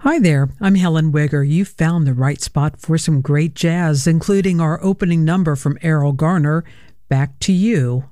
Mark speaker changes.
Speaker 1: Hi there, I'm Helen Wigger. You found the right spot for some great jazz, including our opening number from Errol Garner, Back to You.